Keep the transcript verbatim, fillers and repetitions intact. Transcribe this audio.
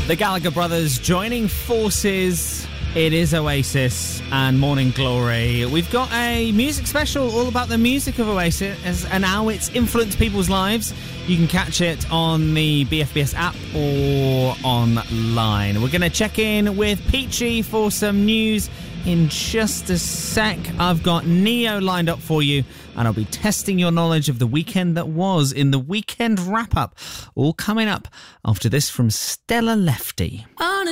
The Gallagher brothers joining forces. It is Oasis and Morning Glory. We've got a music special all about the music of Oasis and how it's influenced people's lives. You can catch it on the B F B S app or online. We're going to check in with Peachy for some news in just a sec. I've got Neo lined up for you, and I'll be testing your knowledge of the weekend that was in the weekend wrap-up. All coming up after this from Stella Lefty.